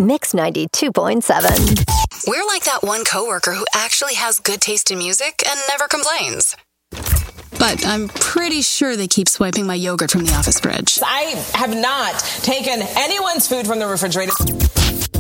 Mix 92.7. We're like that one coworker who actually has good taste in music and never complains. But I'm pretty sure they keep swiping my yogurt from the office fridge. I have not taken anyone's food from the refrigerator.